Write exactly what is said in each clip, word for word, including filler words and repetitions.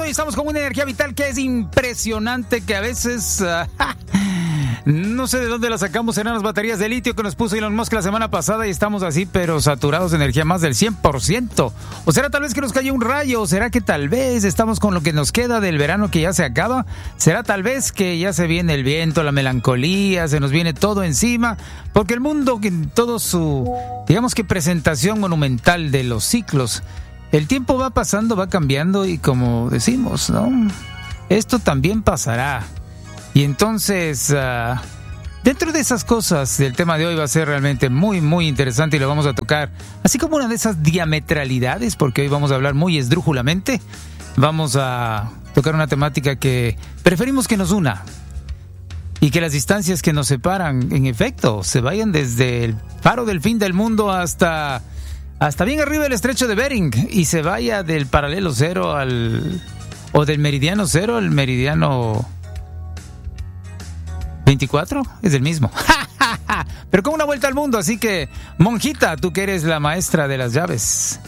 hoy estamos con una energía vital que es impresionante, que a veces uh, no sé de dónde la sacamos. Serán las baterías de litio que nos puso Elon Musk la semana pasada y estamos así, pero saturados de energía más del cien por ciento. ¿O será tal vez que nos cayó un rayo? ¿O será que tal vez estamos con lo que nos queda del verano que ya se acaba? ¿Será tal vez que ya se viene el viento, la melancolía, se nos viene todo encima? Porque el mundo, en todo su, digamos que presentación monumental de los ciclos, el tiempo va pasando, va cambiando y como decimos, ¿no? Esto también pasará. Y entonces, uh, dentro de esas cosas, el tema de hoy va a ser realmente muy, muy interesante y lo vamos a tocar, así como una de esas diametralidades, porque hoy vamos a hablar muy esdrújulamente. Vamos a tocar una temática que preferimos que nos una y que las distancias que nos separan, en efecto, se vayan desde el faro del fin del mundo hasta... hasta bien arriba del estrecho de Bering y se vaya del paralelo cero al... o del meridiano cero al meridiano veinticuatro, es el mismo. Pero con una vuelta al mundo, así que, monjita, tú que eres la maestra de las llaves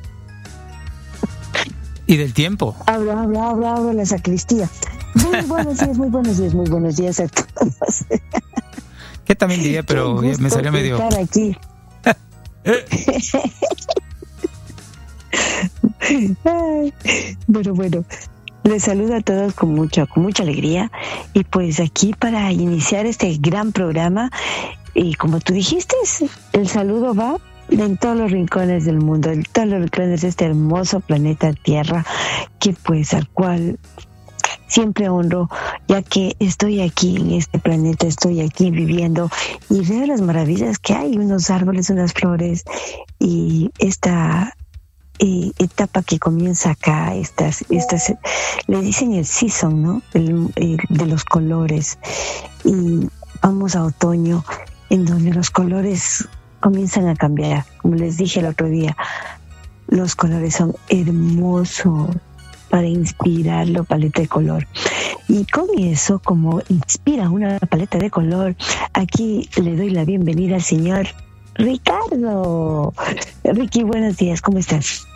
y del tiempo. Habla, habla, habla, habla la sacristía. Muy buenos días, muy buenos días, muy buenos días a todos. ¿Qué también diría? Pero me salió medio... estar aquí. Pero bueno, les saludo a todos con mucha, con mucha alegría y pues aquí para iniciar este gran programa y como tú dijiste, el saludo va en todos los rincones del mundo, en todos los rincones de este hermoso planeta Tierra que pues al cual siempre honro, ya que estoy aquí en este planeta, estoy aquí viviendo y veo las maravillas que hay, unos árboles, unas flores y esta eh, etapa que comienza acá, estas, estas, le dicen el season, ¿no? El, el, de los colores. Y vamos a otoño, en donde los colores comienzan a cambiar. Como les dije el otro día, los colores son hermosos para inspirar la paleta de color. Y con eso, como inspira una paleta de color, aquí le doy la bienvenida al señor Ricardo. Ricky, buenos días, ¿cómo estás?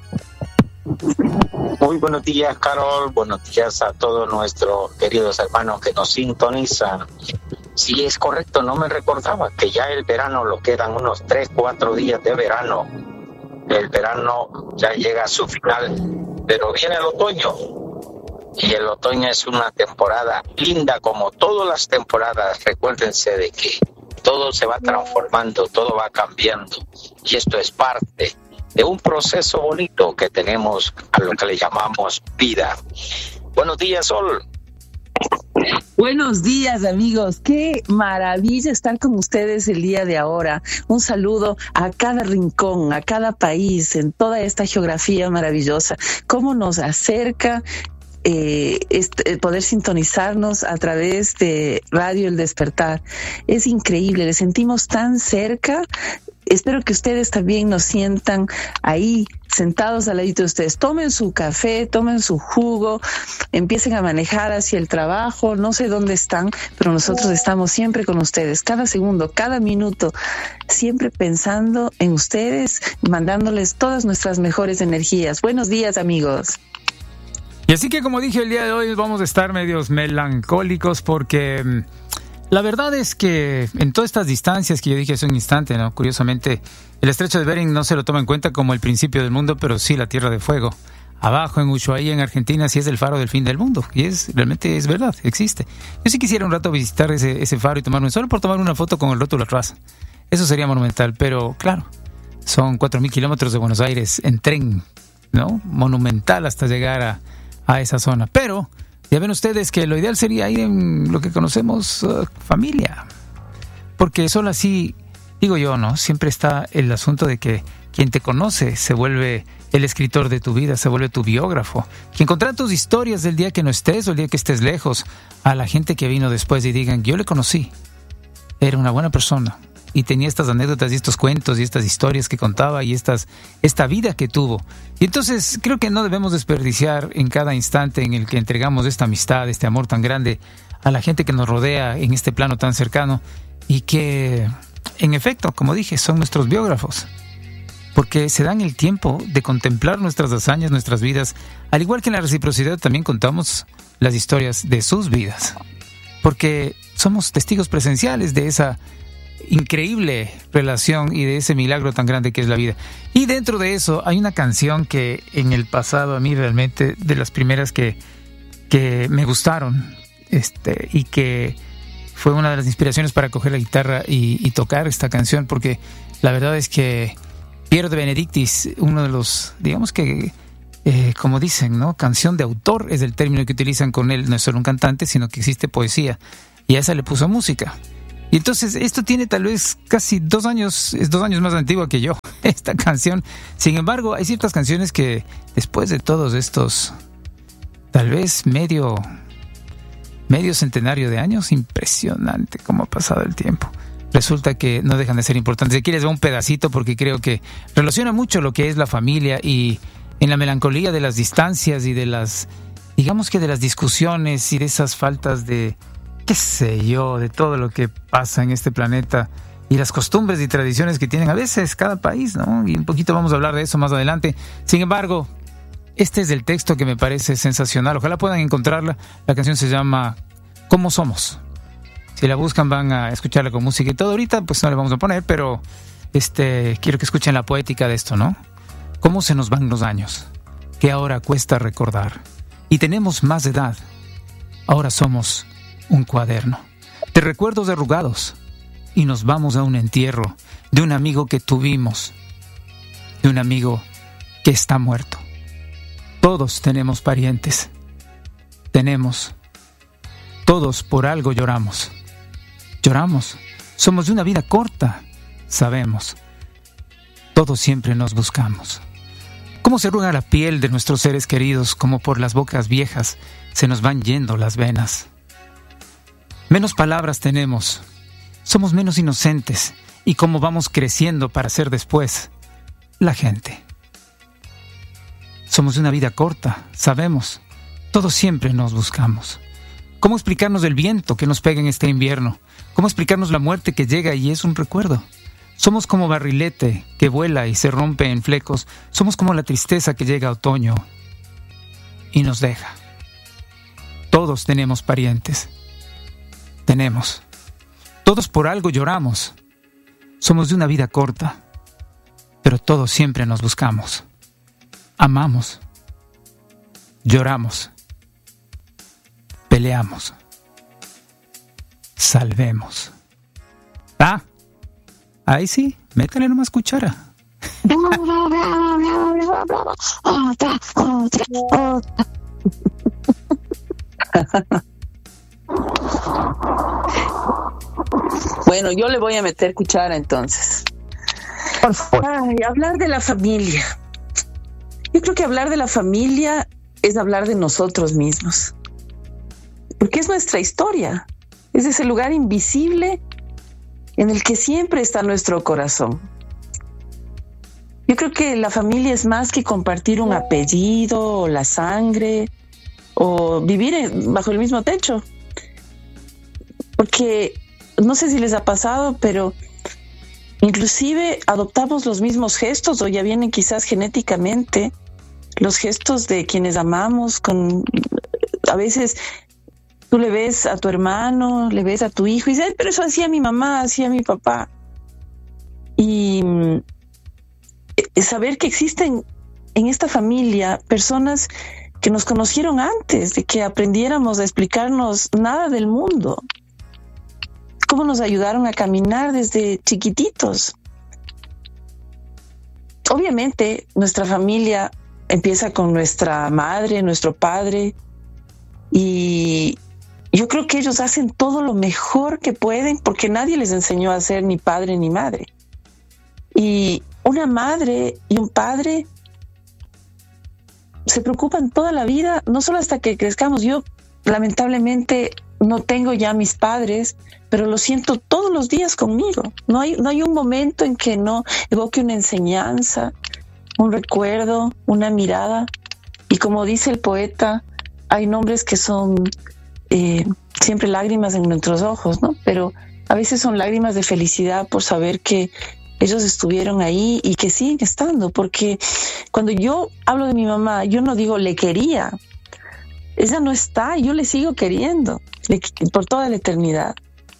Muy buenos días, Carol. Buenos días a todos nuestros queridos hermanos que nos sintonizan. Sí, es correcto, no me recordaba que ya el verano lo quedan unos tres, cuatro días de verano. El verano ya llega a su final, pero viene el otoño. Y el otoño es una temporada linda como todas las temporadas. Recuérdense de que todo se va transformando, todo va cambiando. Y esto es parte de un proceso bonito que tenemos a lo que le llamamos vida. Buenos días, Sol. Buenos días, amigos. Qué maravilla estar con ustedes el día de ahora. Un saludo a cada rincón, a cada país, en toda esta geografía maravillosa. Cómo nos acerca eh, este, poder sintonizarnos a través de Radio El Despertar. Es increíble, le sentimos tan cerca. Espero que ustedes también nos sientan ahí, sentados al ladito de ustedes. Tomen su café, tomen su jugo, empiecen a manejar hacia el trabajo. No sé dónde están, pero nosotros estamos siempre con ustedes, cada segundo, cada minuto, siempre pensando en ustedes, mandándoles todas nuestras mejores energías. Buenos días, amigos. Y así que, como dije, el día de hoy vamos a estar medios melancólicos porque... la verdad es que en todas estas distancias que yo dije hace un instante, ¿no? Curiosamente, el estrecho de Bering no se lo toma en cuenta como el principio del mundo, pero sí la Tierra de Fuego. Abajo en Ushuaia, en Argentina, sí es el faro del fin del mundo. Y es realmente es verdad, existe. Yo sí quisiera un rato visitar ese, ese faro y tomarme, solo por tomar una foto con el rótulo atrás. Eso sería monumental, pero claro, son cuatro mil kilómetros de Buenos Aires en tren, ¿no? Monumental hasta llegar a, a esa zona. Pero... ya ven ustedes que lo ideal sería ir en lo que conocemos uh, familia, porque solo así, digo yo, ¿no? Siempre está el asunto de que quien te conoce se vuelve el escritor de tu vida, se vuelve tu biógrafo. Quien contará tus historias del día que no estés o el día que estés lejos a la gente que vino después y digan, yo le conocí, era una buena persona y tenía estas anécdotas y estos cuentos y estas historias que contaba y estas esta vida que tuvo. Y entonces creo que no debemos desperdiciar en cada instante en el que entregamos esta amistad, este amor tan grande a la gente que nos rodea en este plano tan cercano y que, en efecto, como dije, son nuestros biógrafos. porque se dan el tiempo de contemplar nuestras hazañas, nuestras vidas, al igual que en la reciprocidad también contamos las historias de sus vidas, porque somos testigos presenciales de esa increíble relación y de ese milagro tan grande que es la vida. Y dentro de eso hay una canción que en el pasado a mí realmente de las primeras que, que me gustaron, este, y que fue una de las inspiraciones para coger la guitarra y, y tocar esta canción, porque la verdad es que Piero de Benedictis, uno de los, digamos que, eh, como dicen, ¿no? Canción de autor es el término que utilizan con él, no es solo un cantante, sino que existe poesía, y a esa le puso música. Y entonces esto tiene tal vez casi dos años, es dos años más antigua que yo, esta canción. Sin embargo, hay ciertas canciones que después de todos estos, tal vez medio, medio centenario de años, impresionante cómo ha pasado el tiempo. Resulta que no dejan de ser importantes. Aquí les doy un pedacito porque creo que relaciona mucho lo que es la familia y en la melancolía de las distancias y de las, digamos que de las discusiones y de esas faltas de, qué sé yo, de todo lo que pasa en este planeta y las costumbres y tradiciones que tienen a veces cada país, ¿no? Y un poquito vamos a hablar de eso más adelante. Sin embargo, este es el texto que me parece sensacional. Ojalá puedan encontrarla. La canción se llama ¿Cómo somos? Si la buscan van a escucharla con música y todo. Ahorita pues no le vamos a poner, pero este quiero que escuchen la poética de esto, ¿no? ¿Cómo se nos van los años? Que ahora cuesta recordar. Y tenemos más edad. Ahora somos un cuaderno de recuerdos arrugados y nos vamos a un entierro de un amigo que tuvimos, de un amigo que está muerto. Todos tenemos parientes, tenemos, todos por algo lloramos, lloramos, somos de una vida corta, sabemos, todos siempre nos buscamos. Cómo se arruga la piel de nuestros seres queridos, como por las bocas viejas se nos van yendo las venas. Menos palabras tenemos, somos menos inocentes y cómo vamos creciendo para ser después la gente. Somos de una vida corta, sabemos, todos siempre nos buscamos. ¿Cómo explicarnos el viento que nos pega en este invierno? ¿Cómo explicarnos la muerte que llega y es un recuerdo? Somos como barrilete que vuela y se rompe en flecos. Somos como la tristeza que llega a otoño y nos deja. Todos tenemos parientes. Tenemos. Todos por algo lloramos. Somos de una vida corta, pero todos siempre nos buscamos. Amamos. Lloramos. Peleamos. Salvemos. Ah, ahí sí, métale nomás cuchara. Otra, otra, otra. Bueno, yo le voy a meter cuchara entonces. Por favor. Ay, hablar de la familia. Yo creo que hablar de la familia es hablar de nosotros mismos. Porque es nuestra historia. Es ese lugar invisible en el que siempre está nuestro corazón. Yo creo que la familia es más que compartir un apellido o la sangre o vivir en, bajo el mismo techo. Porque no sé si les ha pasado, pero inclusive adoptamos los mismos gestos o ya vienen quizás genéticamente los gestos de quienes amamos. Con a veces tú le ves a tu hermano, le ves a tu hijo y dices, pero eso hacía mi mamá, hacía mi papá. Y saber que existen en esta familia personas que nos conocieron antes de que aprendiéramos a explicarnos nada del mundo. Cómo nos ayudaron a caminar desde chiquititos. Obviamente, nuestra familia empieza con nuestra madre, nuestro padre, y yo creo que ellos hacen todo lo mejor que pueden porque nadie les enseñó a ser ni padre ni madre. Y una madre y un padre se preocupan toda la vida, no solo hasta que crezcamos. Yo, lamentablemente, no tengo ya mis padres, pero lo siento todos los días conmigo. No hay, no hay un momento en que no evoque una enseñanza, un recuerdo, una mirada. Y como dice el poeta, hay nombres que son eh, siempre lágrimas en nuestros ojos, ¿no? Pero a veces son lágrimas de felicidad por saber que ellos estuvieron ahí y que siguen estando, porque cuando yo hablo de mi mamá, yo no digo le quería, ella no está, yo le sigo queriendo le, por toda la eternidad.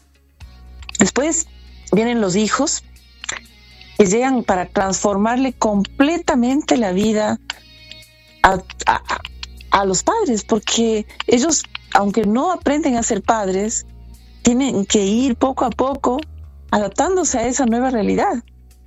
Después vienen los hijos que llegan para transformarle completamente la vida a, a, a los padres, porque ellos, aunque no aprenden a ser padres, tienen que ir poco a poco adaptándose a esa nueva realidad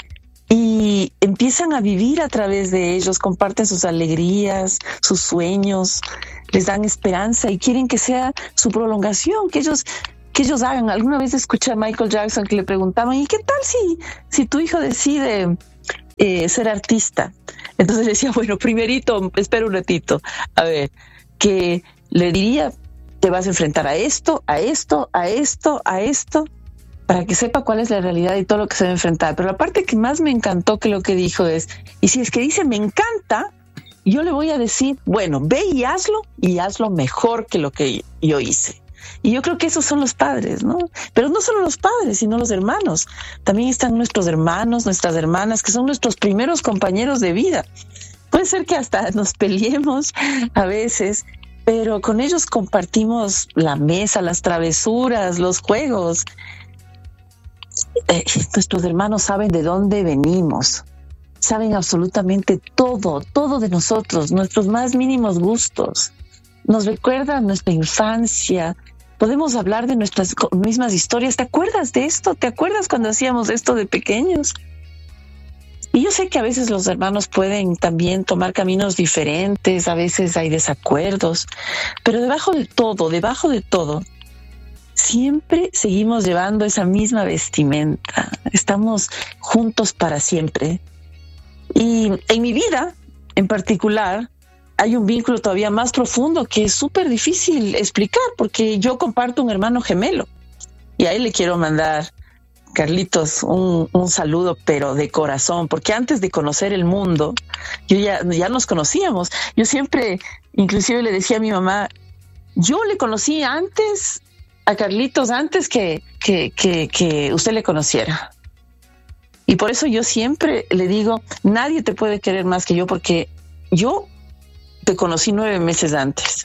y empiezan a vivir a través de ellos, comparten sus alegrías, sus sueños, les dan esperanza y quieren que sea su prolongación, que ellos que ellos hagan. Alguna vez escuché a Michael Jackson que le preguntaban, ¿y qué tal si, si tu hijo decide eh, ser artista? Entonces decía, bueno, primerito, espera un ratito, a ver, que le diría, te vas a enfrentar a esto, a esto, a esto, a esto, para que sepa cuál es la realidad y todo lo que se va a enfrentar. Pero la parte que más me encantó que lo que dijo es, y si es que dice me encanta, yo le voy a decir, bueno, ve y hazlo, y hazlo mejor que lo que yo hice. Y yo creo que esos son los padres, ¿no? Pero no solo los padres, sino los hermanos. También están nuestros hermanos, nuestras hermanas, que son nuestros primeros compañeros de vida. Puede ser que hasta nos peleemos a veces, pero con ellos compartimos la mesa, las travesuras, los juegos. Eh, nuestros hermanos saben de dónde venimos, saben absolutamente todo, todo de nosotros, nuestros más mínimos gustos. Nos recuerdan nuestra infancia. Podemos hablar de nuestras mismas historias. ¿Te acuerdas de esto? ¿Te acuerdas cuando hacíamos esto de pequeños? Y yo sé que a veces los hermanos pueden también tomar caminos diferentes, a veces hay desacuerdos, pero debajo de todo, debajo de todo, siempre seguimos llevando esa misma vestimenta. Estamos juntos para siempre. Y en mi vida, en particular, hay un vínculo todavía más profundo que es súper difícil explicar, porque yo comparto un hermano gemelo. Y a él le quiero mandar, Carlitos, un, un saludo, pero de corazón, porque antes de conocer el mundo, yo ya, ya nos conocíamos. Yo siempre, inclusive le decía a mi mamá, yo le conocí antes a Carlitos, antes que, que, que, que usted le conociera. Y por eso yo siempre le digo, nadie te puede querer más que yo, porque yo te conocí nueve meses antes.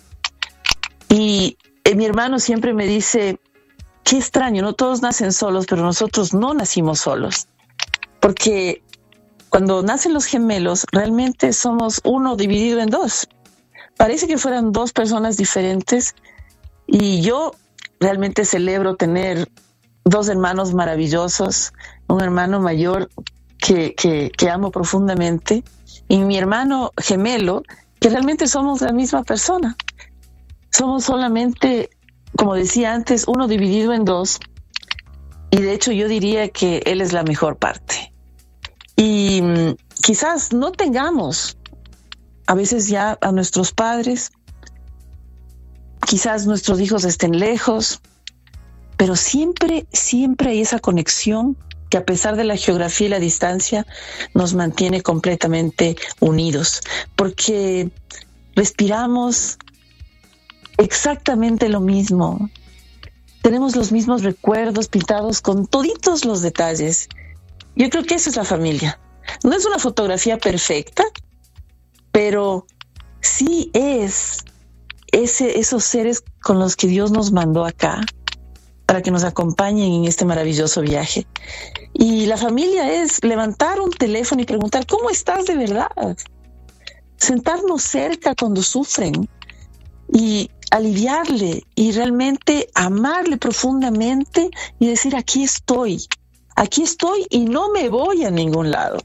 Y eh, mi hermano siempre me dice, qué extraño, no todos nacen solos, pero nosotros no nacimos solos. Porque cuando nacen los gemelos, realmente somos uno dividido en dos. Parece que fueran dos personas diferentes. Y yo realmente celebro tener dos hermanos maravillosos, un hermano mayor que, que, que amo profundamente, y mi hermano gemelo, que realmente somos la misma persona. Somos solamente, como decía antes, uno dividido en dos, y de hecho yo diría que él es la mejor parte. Y mmm, quizás no tengamos a veces ya a nuestros padres, quizás nuestros hijos estén lejos, pero siempre, siempre hay esa conexión que a pesar de la geografía y la distancia nos mantiene completamente unidos, porque respiramos exactamente lo mismo, tenemos los mismos recuerdos pintados con toditos los detalles. Yo creo que esa es la familia. No es una fotografía perfecta, pero sí es ese, esos seres con los que Dios nos mandó acá para que nos acompañen en este maravilloso viaje. Y la familia es levantar un teléfono y preguntar, ¿cómo estás de verdad? Sentarnos cerca cuando sufren y aliviarle y realmente amarle profundamente y decir, aquí estoy, aquí estoy y no me voy a ningún lado.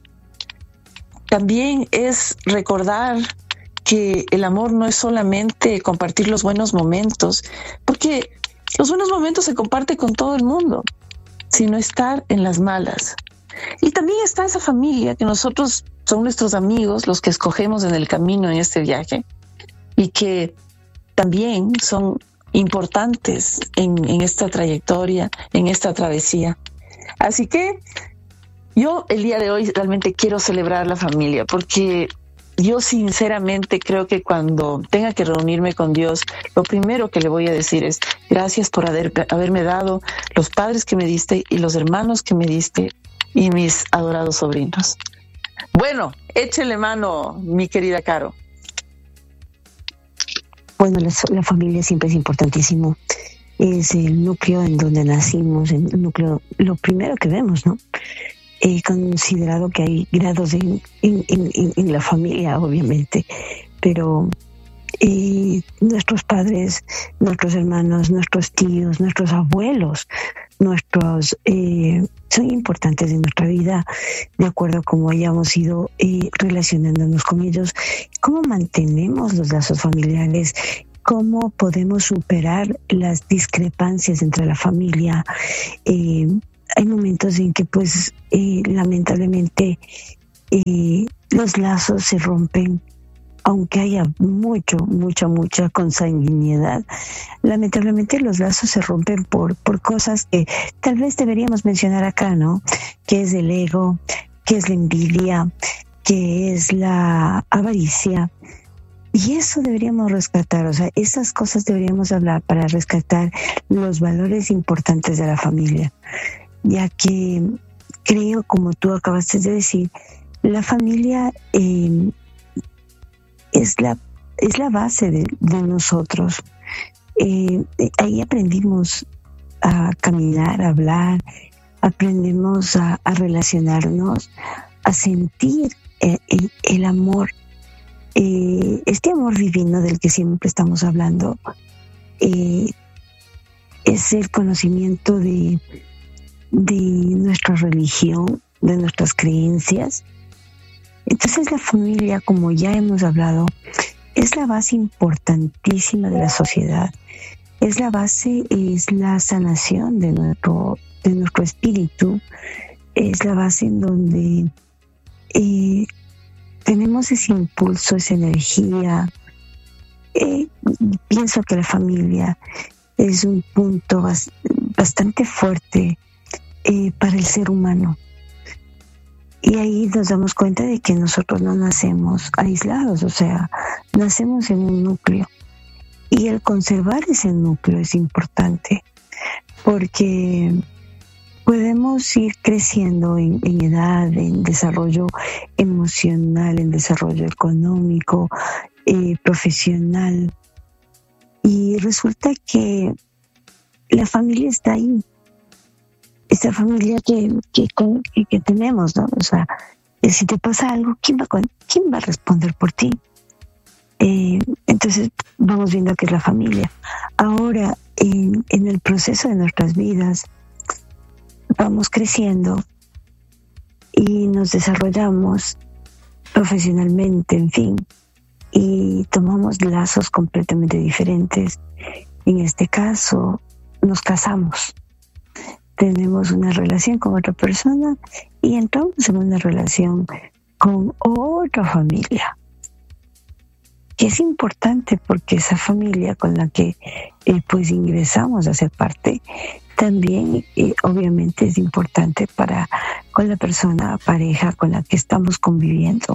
También es recordar que el amor no es solamente compartir los buenos momentos, porque los buenos momentos se comparten con todo el mundo, sino estar en las malas. Y también está esa familia que nosotros son nuestros amigos, los que escogemos en el camino en este viaje, y que también son importantes en, en esta trayectoria, en esta travesía. Así que yo el día de hoy realmente quiero celebrar la familia, porque yo sinceramente creo que cuando tenga que reunirme con Dios, lo primero que le voy a decir es gracias por haber, haberme dado los padres que me diste y los hermanos que me diste, y mis adorados sobrinos. Bueno, échele mano, mi querida Caro. Bueno, la, la familia siempre es importantísimo. Es el núcleo en donde nacimos, el núcleo, lo primero que vemos, ¿no? He considerado que hay grados en, en, en, en la familia, obviamente, pero eh, nuestros padres, nuestros hermanos, nuestros tíos, nuestros abuelos, nuestros eh, son importantes en nuestra vida, de acuerdo a cómo hayamos ido eh, relacionándonos con ellos, cómo mantenemos los lazos familiares, cómo podemos superar las discrepancias entre la familia. Eh, hay momentos en que, pues, eh, lamentablemente, eh, los lazos se rompen, aunque haya mucho, mucha, mucha consanguinidad. Lamentablemente los lazos se rompen por, por cosas que tal vez deberíamos mencionar acá, ¿no? Que es el ego, que es la envidia, que es la avaricia. Y eso deberíamos rescatar, o sea, esas cosas deberíamos hablar para rescatar los valores importantes de la familia, ya que creo, como tú acabaste de decir, la familia eh, es la es la base de, de nosotros. Eh, ahí aprendimos a caminar, a hablar, aprendemos a, a relacionarnos, a sentir el, el, el amor. Eh, este amor divino del que siempre estamos hablando eh, es el conocimiento de, de nuestra religión, de nuestras creencias. Entonces la familia, como ya hemos hablado, es la base importantísima de la sociedad. Es la base, es la sanación de nuestro, de nuestro espíritu. Es la base en donde eh, tenemos ese impulso, esa energía. Eh, pienso que la familia es un punto bas- bastante fuerte eh, para el ser humano. Y ahí nos damos cuenta de que nosotros no nacemos aislados, o sea, nacemos en un núcleo. Y el conservar ese núcleo es importante, porque podemos ir creciendo en, en edad, en desarrollo emocional, en desarrollo económico, eh, profesional. Y resulta que la familia está ahí. Esta familia que, que, que, que tenemos, ¿no? O sea, si te pasa algo, ¿quién va, quién va a responder por ti? Eh, entonces vamos viendo que es la familia. Ahora, en, en el proceso de nuestras vidas, vamos creciendo y nos desarrollamos profesionalmente, en fin, y tomamos lazos completamente diferentes. En este caso, nos casamos. Tenemos una relación con otra persona y entramos en una relación con otra familia, que es importante porque esa familia con la que eh, pues ingresamos a ser parte también eh, obviamente es importante para con la persona, pareja con la que estamos conviviendo.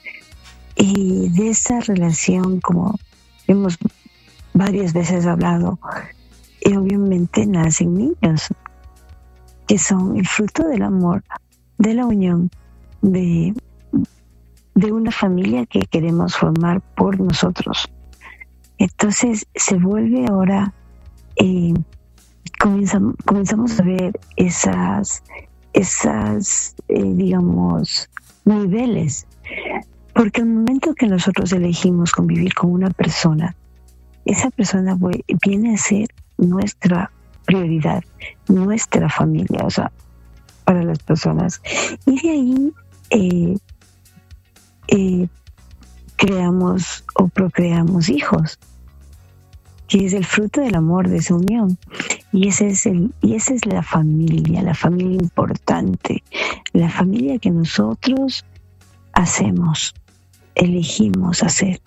Y de esa relación, como hemos varias veces hablado, eh, obviamente nacen niños que son el fruto del amor, de la unión, de, de una familia que queremos formar por nosotros. Entonces se vuelve ahora, eh, comenzamos, comenzamos a ver esas, esas eh, digamos, niveles, porque el momento que nosotros elegimos convivir con una persona, esa persona viene a ser nuestra prioridad, nuestra familia, o sea, para las personas. Y de ahí eh, eh, creamos o procreamos hijos, que es el fruto del amor, de esa unión. Y ese es el, y esa es la familia, la familia importante, la familia que nosotros hacemos, elegimos hacer.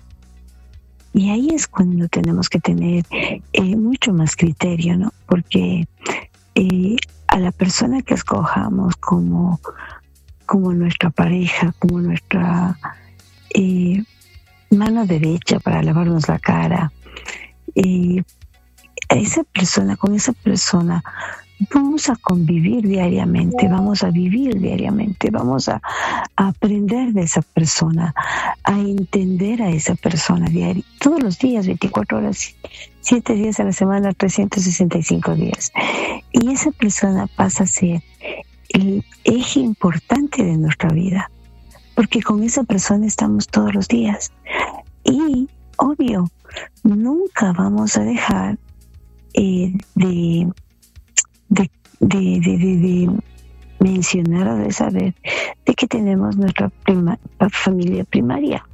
Y ahí es cuando tenemos que tener eh, mucho más criterio, ¿no? Porque eh, a la persona que escojamos como, como nuestra pareja, como nuestra eh, mano derecha para lavarnos la cara, eh, a esa persona, con esa persona vamos a convivir diariamente, vamos a vivir diariamente, vamos a, a aprender de esa persona, a entender a esa persona diario, todos los días, veinticuatro horas, siete días a la semana, trescientos sesenta y cinco días. Y esa persona pasa a ser el eje importante de nuestra vida, porque con esa persona estamos todos los días. Y, obvio, nunca vamos a dejar eh, de... De, de, de, de, de mencionar o de saber de que tenemos nuestra prima, familia primaria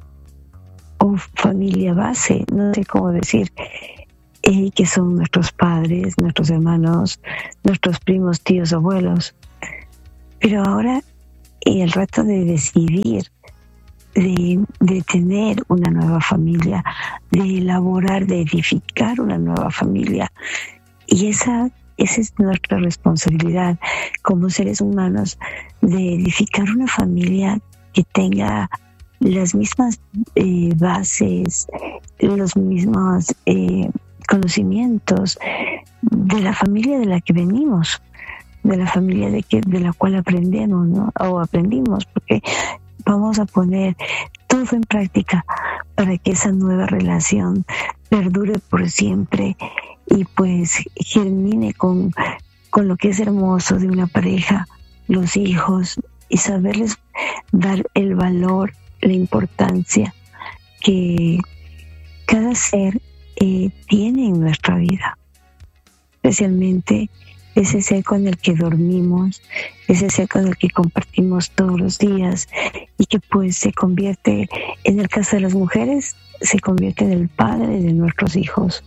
o familia base, no sé cómo decir, eh, que son nuestros padres, nuestros hermanos, nuestros primos, tíos, abuelos. Pero ahora eh, el rato de decidir, de, de tener una nueva familia, de elaborar, de edificar una nueva familia, y esa Esa es nuestra responsabilidad como seres humanos, de edificar una familia que tenga las mismas eh, bases, los mismos eh, conocimientos de la familia de la que venimos, de la familia de, que, de la cual aprendemos, ¿no? O aprendimos, porque vamos a poner todo en práctica para que esa nueva relación perdure por siempre y pues germine con, con lo que es hermoso de una pareja, los hijos, y saberles dar el valor, la importancia que cada ser eh, tiene en nuestra vida, especialmente ese ser con el que dormimos, ese ser con el que compartimos todos los días y que pues se convierte, en el caso de las mujeres, se convierte en el padre de nuestros hijos.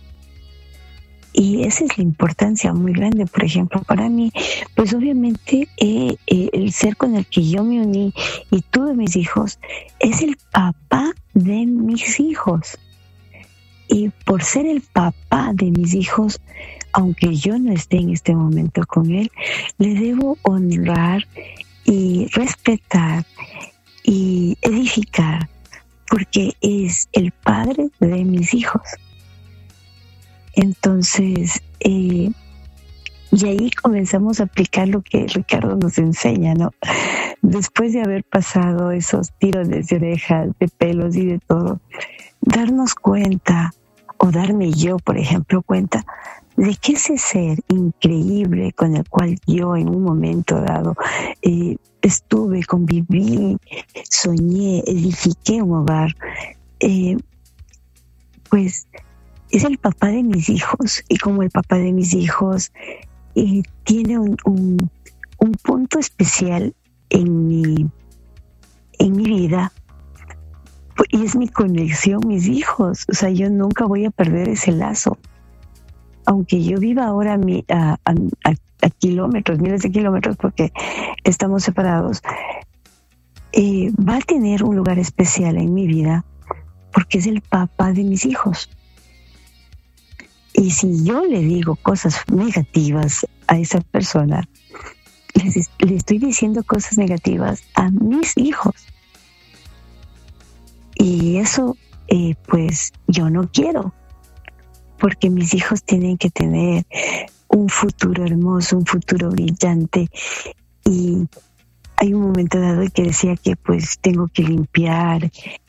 Y esa es la importancia muy grande, por ejemplo, para mí, pues obviamente eh, eh, el ser con el que yo me uní y tuve mis hijos es el papá de mis hijos. Y por ser el papá de mis hijos, aunque yo no esté en este momento con él, le debo honrar y respetar y edificar, porque es el padre de mis hijos. Entonces, eh, y ahí comenzamos a aplicar lo que Ricardo nos enseña, ¿no? Después de haber pasado esos tirones de orejas, de pelos y de todo, darnos cuenta, o darme yo, por ejemplo, cuenta de que ese ser increíble con el cual yo en un momento dado eh, estuve, conviví, soñé, edifiqué un hogar, eh, pues es el papá de mis hijos, y como el papá de mis hijos eh, tiene un, un, un punto especial en mi, en mi vida, y es mi conexión, mis hijos. O sea, yo nunca voy a perder ese lazo. Aunque yo viva ahora a, a, a, a kilómetros, miles de kilómetros, porque estamos separados, eh, va a tener un lugar especial en mi vida, porque es el papá de mis hijos. Y si yo le digo cosas negativas a esa persona, les, le estoy diciendo cosas negativas a mis hijos. Y eso, eh, pues, yo no quiero, porque mis hijos tienen que tener un futuro hermoso, un futuro brillante. Y hay un momento dado que decía que, pues, tengo que limpiar.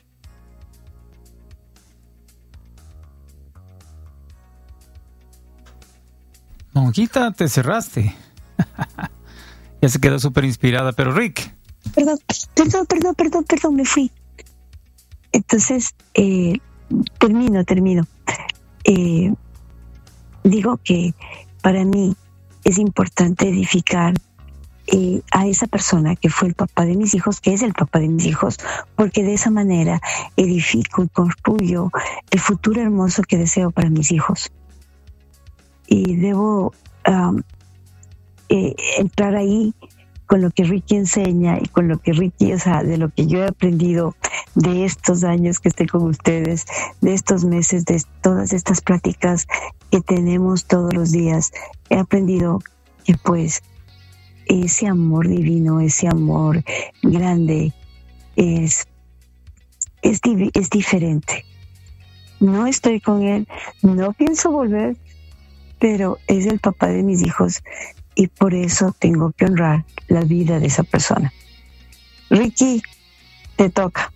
Monjita, te cerraste. Ya se quedó súper inspirada, pero Rick. Perdón, perdón, perdón, perdón, perdón, me fui. Entonces, eh, termino, termino. Eh, digo que para mí es importante edificar eh, a esa persona que fue el papá de mis hijos, que es el papá de mis hijos, porque de esa manera edifico y construyo el futuro hermoso que deseo para mis hijos. Y debo um, eh, entrar ahí con lo que Ricky enseña y con lo que Ricky, o sea, de lo que yo he aprendido de estos años que estoy con ustedes, de estos meses, de todas estas pláticas que tenemos todos los días. He aprendido que pues ese amor divino, ese amor grande es, es, es diferente. No estoy con él, no pienso volver, pero es el papá de mis hijos y por eso tengo que honrar la vida de esa persona. Ricky, te toca.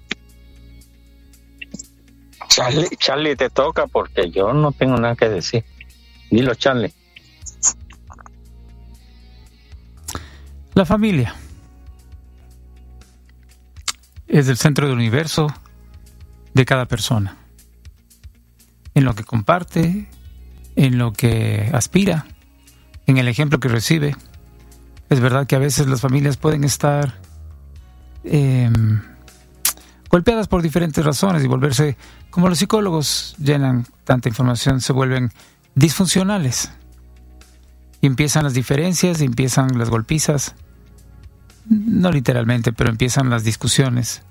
Charlie, Charlie, te toca porque yo no tengo nada que decir. Dilo, Charlie. La familia es el centro del universo de cada persona. En lo que comparte, en lo que aspira, en el ejemplo que recibe. Es verdad que a veces las familias pueden estar eh, golpeadas por diferentes razones y volverse, como los psicólogos llenan tanta información, se vuelven disfuncionales. Y empiezan las diferencias, y empiezan las golpizas. No literalmente, pero empiezan las discusiones.